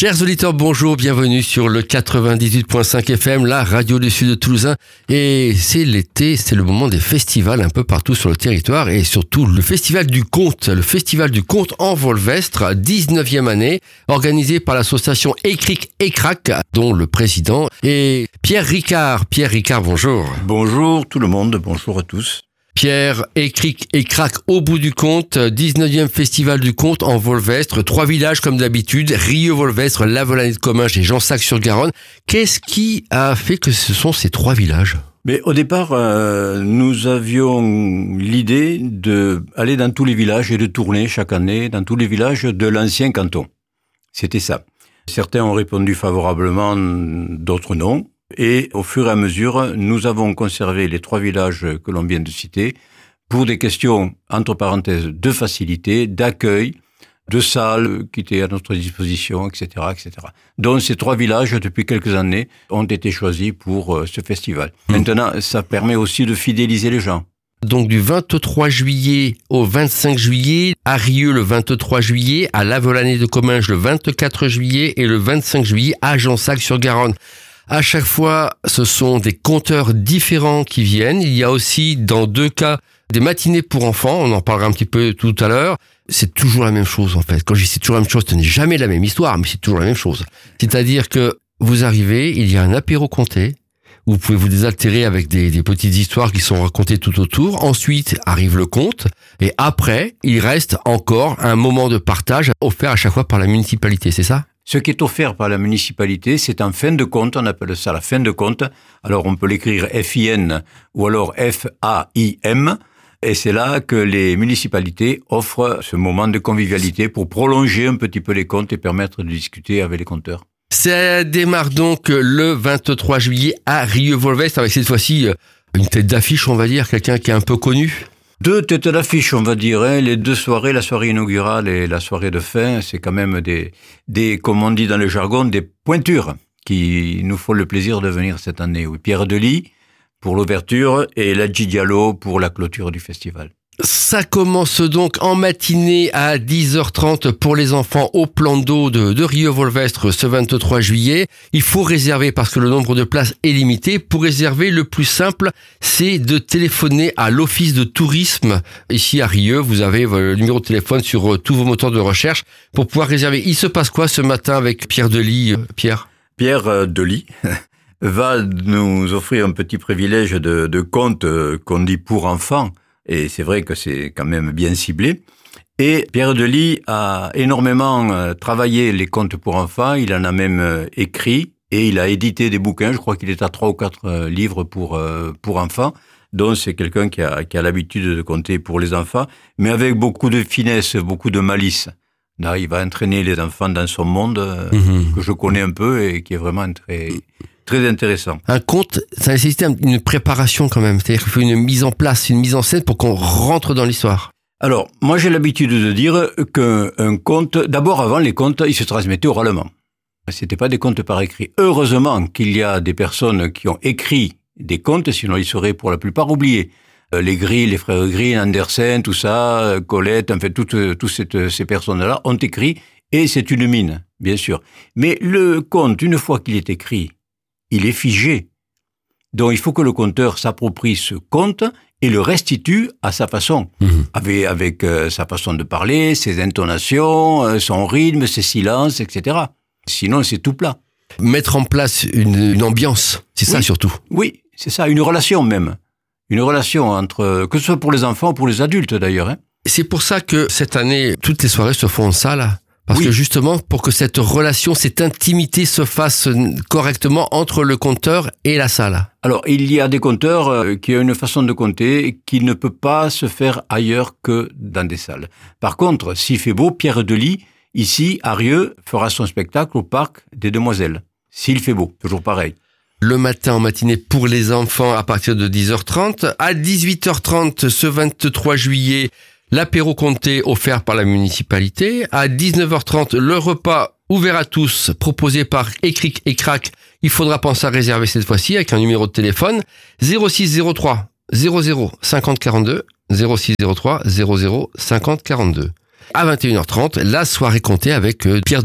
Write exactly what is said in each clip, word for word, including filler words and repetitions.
Chers auditeurs, bonjour, bienvenue sur le quatre-vingt-dix-huit virgule cinq F M, la radio du Sud de Toulousain. Et c'est l'été, c'est le moment des festivals un peu partout sur le territoire et surtout le festival du conte, le festival du conte en Volvestre, dix-neuvième année, organisé par l'association Écric et Crac, dont le président est Pierre Ricard. Pierre Ricard, bonjour. Bonjour tout le monde, bonjour à tous. Pierre, Écric et Crac au bout du compte, dix-neuvième festival du conte en Volvestre, trois villages comme d'habitude, Rieux-Volvestre, La Volannée de Comminges et Jansac-sur-Garonne. Qu'est-ce qui a fait que ce sont ces trois villages ? Mais au départ, euh, nous avions l'idée de aller dans tous les villages et de tourner chaque année dans tous les villages de l'ancien canton. C'était ça. Certains ont répondu favorablement, d'autres non. Et au fur et à mesure, nous avons conservé les trois villages que l'on vient de citer pour des questions, entre parenthèses, de facilité, d'accueil, de salles qui étaient à notre disposition, et cetera, et cetera. Donc ces trois villages, depuis quelques années, ont été choisis pour ce festival. Mmh. Maintenant, ça permet aussi de fidéliser les gens. Donc du vingt-trois juillet au vingt-cinq juillet, à Rieux le vingt-trois juillet, à La Volannée de Comminges le vingt-quatre juillet et le vingt-cinq juillet à Jansac-sur-Garonne. À chaque fois, ce sont des conteurs différents qui viennent. Il y a aussi, dans deux cas, des matinées pour enfants. On en parlera un petit peu tout à l'heure. C'est toujours la même chose, en fait. Quand je dis c'est toujours la même chose, ce n'est jamais la même histoire, mais c'est toujours la même chose. C'est-à-dire que vous arrivez, il y a un apéro conté. Vous pouvez vous désaltérer avec des, des petites histoires qui sont racontées tout autour. Ensuite, arrive le conte. Et après, il reste encore un moment de partage offert à chaque fois par la municipalité. C'est ça ? Ce qui est offert par la municipalité, c'est en fin de compte, on appelle ça la fin de compte. Alors on peut l'écrire F I N ou alors F A I M. Et c'est là que les municipalités offrent ce moment de convivialité pour prolonger un petit peu les comptes et permettre de discuter avec les compteurs. Ça démarre donc le vingt-trois juillet à Rieux-Volvestre avec cette fois-ci une tête d'affiche, on va dire, quelqu'un qui est un peu connu. Deux têtes d'affiche, on va dire, hein. Les deux soirées, la soirée inaugurale et la soirée de fin, c'est quand même des, des, comme on dit dans le jargon, des pointures qui nous font le plaisir de venir cette année. Oui, Pierre Delis pour l'ouverture et Ladji Diallo pour la clôture du festival. Ça commence donc en matinée à dix heures trente pour les enfants au plan d'eau de, de Rieux-Volvestre ce vingt-trois juillet. Il faut réserver parce que le nombre de places est limité. Pour réserver, le plus simple, c'est de téléphoner à l'office de tourisme. Ici à Rieux, vous avez le numéro de téléphone sur tous vos moteurs de recherche pour pouvoir réserver. Il se passe quoi ce matin avec Pierre Delis, Pierre ? Pierre Delis va nous offrir un petit privilège de, de conte qu'on dit pour enfants. Et c'est vrai que c'est quand même bien ciblé. Et Pierre Delis a énormément travaillé les contes pour enfants. Il en a même écrit et il a édité des bouquins. Je crois qu'il est à trois ou quatre livres pour pour enfants. Donc c'est quelqu'un qui a qui a l'habitude de conter pour les enfants, mais avec beaucoup de finesse, beaucoup de malice. Là, il va entraîner les enfants dans son monde mmh. que je connais un peu et qui est vraiment très très intéressant. Un conte, ça nécessite une préparation quand même. C'est-à-dire qu'il faut une mise en place, une mise en scène pour qu'on rentre dans l'histoire. Alors, moi j'ai l'habitude de dire qu'un conte, d'abord avant les contes, ils se transmettaient oralement. C'était pas des contes par écrit. Heureusement qu'il y a des personnes qui ont écrit des contes, sinon ils seraient pour la plupart oubliés. Les Gris, les frères Gris, Andersen, tout ça, Colette, en fait, toutes, toutes cette, ces personnes-là ont écrit et c'est une mine, bien sûr. Mais le conte, une fois qu'il est écrit, il est figé. Donc il faut que le conteur s'approprie ce conte et le restitue à sa façon, mmh. avec, avec euh, sa façon de parler, ses intonations, euh, son rythme, ses silences, et cetera. Sinon c'est tout plat. Mettre en place une, une ambiance, c'est oui. ça surtout. Oui, c'est ça, une relation même. Une relation entre, que ce soit pour les enfants ou pour les adultes d'ailleurs. Hein. C'est pour ça que cette année, toutes les soirées se font en salle. Parce oui. que justement, pour que cette relation, cette intimité se fasse correctement entre le conteur et la salle. Alors, il y a des conteurs qui ont une façon de compter qui ne peut pas se faire ailleurs que dans des salles. Par contre, s'il fait beau, Pierre Delis, ici, à Rieux, fera son spectacle au Parc des Demoiselles. S'il fait beau, toujours pareil. Le matin en matinée pour les enfants à partir de dix heures trente. À dix-huit heures trente, ce vingt-trois juillet, l'apéro comté offert par la municipalité. À dix-neuf heures trente, le repas ouvert à tous proposé par Écric et Crac. Il faudra penser à réserver cette fois-ci avec un numéro de téléphone zéro six zéro trois zéro zéro cinquante quarante-deux zéro six zéro trois zéro zéro cinquante quarante-deux. À vingt et une heures trente, la soirée comptée avec Pierre Delis.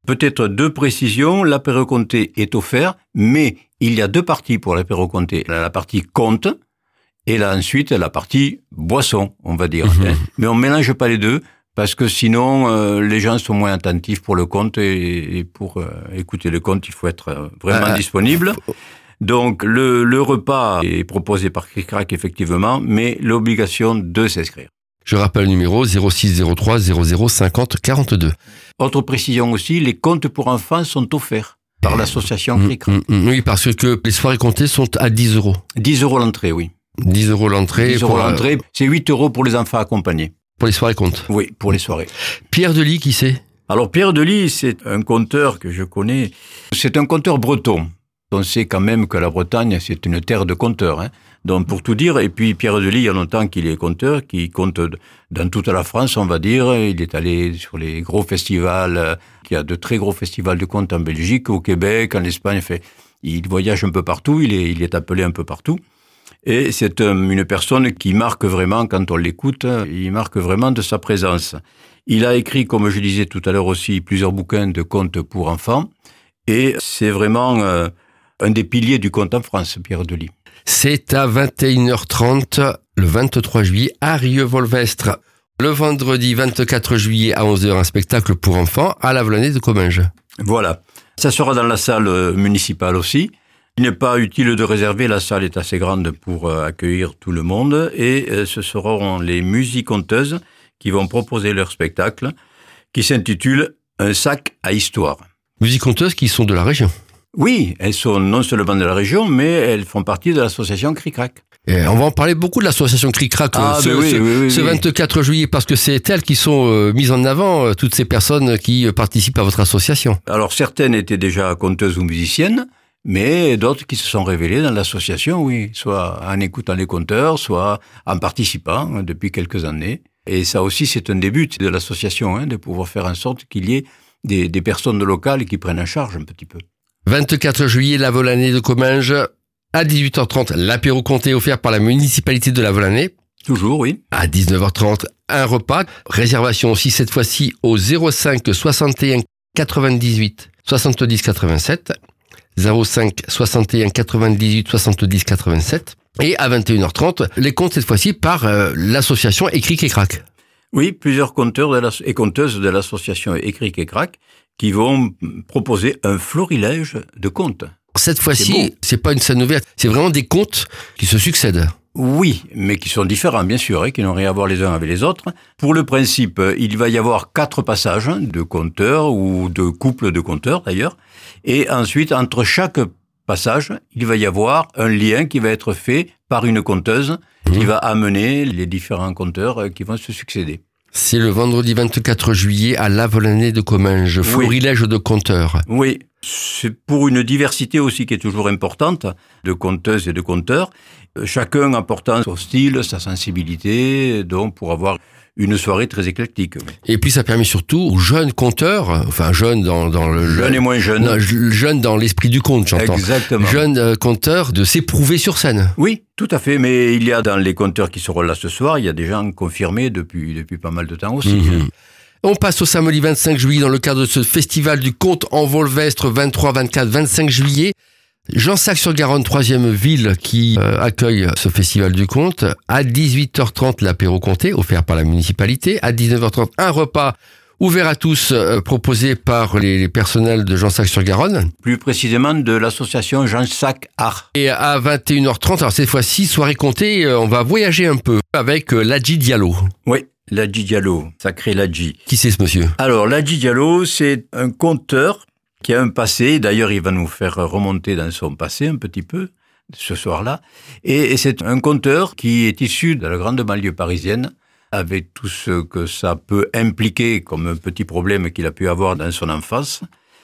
Peut-être deux précisions, l'apéro-compté est offert, mais il y a deux parties pour l'apéro-compté. La partie conte et là ensuite la partie boisson, on va dire. Mmh. Hein. Mais on mélange pas les deux parce que sinon euh, les gens sont moins attentifs pour le conte et, et pour euh, écouter le conte, il faut être euh, vraiment ah, disponible. Donc le, le repas est proposé par Cric Crac effectivement, mais l'obligation de s'inscrire. Je rappelle le numéro zéro six zéro trois zéro zéro cinquante quarante-deux. Autre précision aussi, les contes pour enfants sont offerts par l'association Cric Crac. Mmh, mmh, oui, parce que les soirées comptées sont à dix euros. dix euros l'entrée, oui. dix euros l'entrée. dix euros l'entrée, c'est huit euros pour les enfants accompagnés. Pour les soirées comptes. Oui, pour les soirées. Pierre Delis, qui c'est? Alors Pierre Delis, c'est un conteur que je connais. C'est un conteur breton. On sait quand même que la Bretagne, c'est une terre de conteurs. Hein. Donc pour tout dire, et puis Pierre Delis, il y a longtemps qu'il est conteur, qui compte dans toute la France, on va dire. Il est allé sur les gros festivals, il y a de très gros festivals de contes en Belgique, au Québec, en Espagne. Fait, il voyage un peu partout, il est, il est appelé un peu partout. Et c'est une personne qui marque vraiment, quand on l'écoute, il marque vraiment de sa présence. Il a écrit, comme je disais tout à l'heure aussi, plusieurs bouquins de contes pour enfants. Et c'est vraiment euh, un des piliers du conte en France, Pierre Delis. C'est à vingt et une heures trente, le vingt-trois juillet, à Rieux-Volvestre. Le vendredi vingt-quatre juillet à onze heures, un spectacle pour enfants à la Volannée de Comminges. Voilà. Ça sera dans la salle municipale aussi. Il n'est pas utile de réserver, la salle est assez grande pour accueillir tout le monde. Et ce seront les musiconteuses qui vont proposer leur spectacle, qui s'intitule « Un sac à histoire ». Musiconteuses qui sont de la région. Oui, elles sont non seulement de la région, mais elles font partie de l'association Cric Crac. Et on va en parler beaucoup de l'association Cric Crac ah, ce, oui, ce, oui, oui, ce vingt-quatre juillet, parce que c'est elles qui sont euh, mises en avant, euh, toutes ces personnes qui euh, participent à votre association. Alors certaines étaient déjà conteuses ou musiciennes, mais d'autres qui se sont révélées dans l'association, oui, soit en écoutant les conteurs, soit en participant hein, depuis quelques années. Et ça aussi, c'est un des buts de l'association, hein, de pouvoir faire en sorte qu'il y ait des, des personnes locales qui prennent en charge un petit peu. vingt-quatre juillet, la Volannée de Comminges. À dix-huit heures trente, l'apéro compté offert par la municipalité de la Volannée. Toujours, oui. À dix-neuf heures trente, un repas. Réservation aussi cette fois-ci au zéro cinq soixante et un quatre-vingt-dix-huit soixante-dix quatre-vingt-sept. zéro cinq soixante et un quatre-vingt-dix-huit soixante-dix quatre-vingt-sept. Et à vingt et une heures trente, les comptes cette fois-ci par euh, l'association Cric Crac. Oui, plusieurs conteurs de la, et conteuses de l'association Cric Crac qui vont proposer un florilège de contes. Cette fois-ci, c'est pas une scène ouverte, c'est vraiment des contes qui se succèdent. Oui, mais qui sont différents, bien sûr, hein, qui n'ont rien à voir les uns avec les autres. Pour le principe, il va y avoir quatre passages de conteurs ou de couples de conteurs, d'ailleurs. Et ensuite, entre chaque passage, il va y avoir un lien qui va être fait par une conteuse mmh. qui va amener les différents conteurs qui vont se succéder. C'est le vendredi vingt-quatre juillet à la Volannée de Comminges, florilège oui. de conteurs. Oui, c'est pour une diversité aussi qui est toujours importante de conteuses et de conteurs, chacun apportant son style, sa sensibilité, donc pour avoir une soirée très éclectique. Et puis ça permet surtout aux jeunes conteurs, enfin jeunes dans, dans le... Jeunes et moins jeunes. Non, jeunes dans l'esprit du conte, j'entends. Exactement. Jeunes euh, conteurs de s'éprouver sur scène. Oui, tout à fait, mais il y a dans les conteurs qui seront là ce soir, il y a des gens confirmés depuis, depuis pas mal de temps aussi. Mmh. On passe au samedi vingt-cinq juillet dans le cadre de ce festival du conte en Volvestre, vingt-trois, vingt-quatre, vingt-cinq juillet. Jean-Sac-sur-Garonne, troisième ville qui euh, accueille ce festival du conte. À dix-huit heures trente, l'apéro compté, offert par la municipalité. À dix-neuf heures trente, un repas ouvert à tous, euh, proposé par les, les personnels de Jean-Sac-sur-Garonne. Plus précisément de l'association Jean-Sac Art. Et à vingt et une heures trente, alors cette fois-ci, soirée comptée, euh, on va voyager un peu avec euh, Ladji Diallo. Oui. Ladji Diallo, sacré Ladji. Qui c'est ce monsieur? Alors, Ladji Diallo, c'est un conteur qui a un passé. D'ailleurs, il va nous faire remonter dans son passé un petit peu, ce soir-là. Et c'est un conteur qui est issu de la grande banlieue parisienne, avec tout ce que ça peut impliquer comme un petit problème qu'il a pu avoir dans son enfance.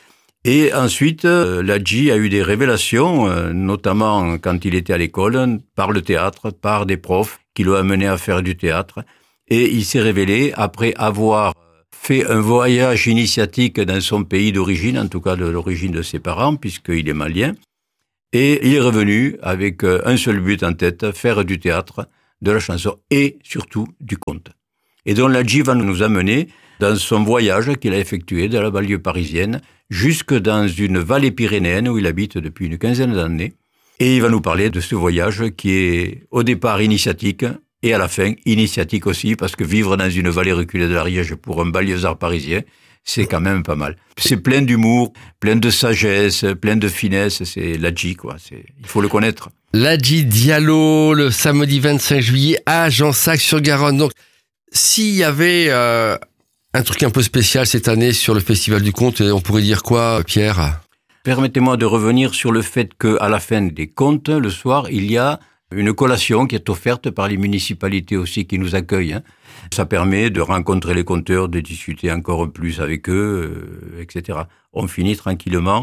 Et ensuite, Ladji a eu des révélations, notamment quand il était à l'école, par le théâtre, par des profs qui l'ont amené à faire du théâtre. Et il s'est révélé, après avoir fait un voyage initiatique dans son pays d'origine, en tout cas de l'origine de ses parents, puisqu'il est malien, et il est revenu avec un seul but en tête, faire du théâtre, de la chanson et surtout du conte. Et donc Ladji va nous amener dans son voyage qu'il a effectué de la banlieue parisienne jusque dans une vallée pyrénéenne où il habite depuis une quinzaine d'années. Et il va nous parler de ce voyage qui est au départ initiatique et à la fin initiatique aussi, parce que vivre dans une vallée reculée de l'Ariège pour un banlieusard parisien, c'est quand même pas mal. C'est plein d'humour, plein de sagesse, plein de finesse, c'est Ladji, quoi. C'est, il faut le connaître. Ladji Diallo, le samedi vingt-cinq juillet à Jansac-sur-Garonne. Donc, s'il y avait euh, un truc un peu spécial cette année sur le Festival du Conte, on pourrait dire quoi, Pierre ? Permettez-moi de revenir sur le fait qu'à la fin des contes, le soir, il y a une collation qui est offerte par les municipalités aussi qui nous accueillent. Hein. Ça permet de rencontrer les conteurs, de discuter encore plus avec eux, euh, et cetera. On finit tranquillement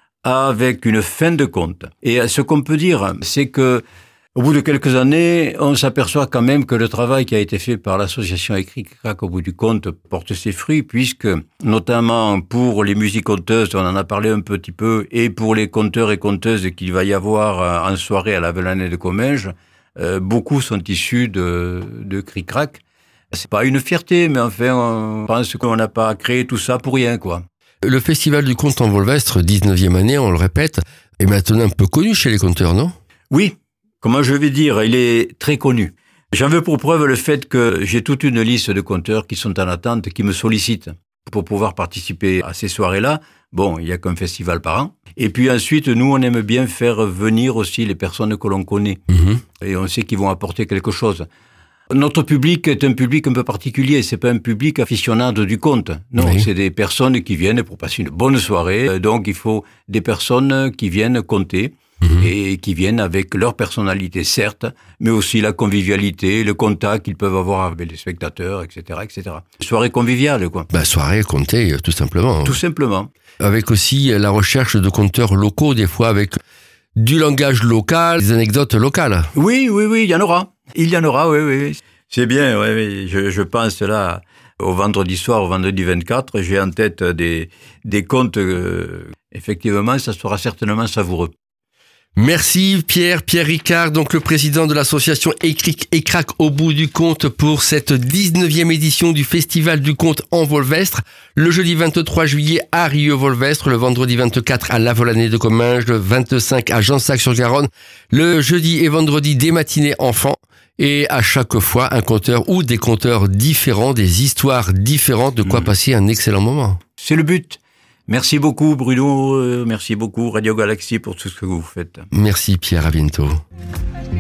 avec une fin de conte. Et ce qu'on peut dire, c'est que au bout de quelques années, on s'aperçoit quand même que le travail qui a été fait par l'association Écrit-Crac au bout du compte porte ses fruits, puisque notamment pour les musiconteuses, on en a parlé un petit peu, et pour les conteurs et conteuses qu'il va y avoir en soirée à la Velanais de Comminges, euh, beaucoup sont issus de, de Cric-Crac. C'est pas une fierté, mais enfin, on pense qu'on n'a pas créé tout ça pour rien, quoi. Le Festival du Conte en Volvestre, dix-neuvième année, on le répète, est maintenant un peu connu chez les conteurs, non ? Oui. Comment je vais dire, il est très connu. J'en veux pour preuve le fait que j'ai toute une liste de conteurs qui sont en attente, qui me sollicitent pour pouvoir participer à ces soirées-là. Bon, il n'y a qu'un festival par an. Et puis ensuite, nous, on aime bien faire venir aussi les personnes que l'on connaît. Mmh. Et on sait qu'ils vont apporter quelque chose. Notre public est un public un peu particulier. C'est pas un public aficionado du conte. Non, oui. C'est des personnes qui viennent pour passer une bonne soirée. Donc, il faut des personnes qui viennent conter. Mmh. Et qui viennent avec leur personnalité, certes, mais aussi la convivialité, le contact qu'ils peuvent avoir avec les spectateurs, et cetera, et cetera. Soirée conviviale, quoi. Bah, soirée comptée, tout simplement. Tout simplement. Avec aussi la recherche de conteurs locaux, des fois avec du langage local, des anecdotes locales. Oui, oui, oui, il y en aura. Il y en aura, oui, oui. C'est bien, oui, oui. Je, je pense là, au vendredi soir, au vendredi vingt-quatre, j'ai en tête des, des contes, euh, effectivement, ça sera certainement savoureux. Merci Pierre, Pierre Ricard, donc le président de l'association Écrit-Crac au bout du compte pour cette dix-neuvième édition du Festival du Conte en Volvestre. Le jeudi vingt-trois juillet à Rieux-Volvestre, le vendredi vingt-quatre à La Volanais de Comminges, le vingt-cinq à Jansac-sur-Garonne, le jeudi et vendredi des matinées enfants. Et à chaque fois, un conteur ou des conteurs différents, des histoires différentes, de quoi mmh. passer un excellent moment. C'est le but. Merci beaucoup Bruno, merci beaucoup Radio Galaxie pour tout ce que vous faites. Merci Pierre, à bientôt.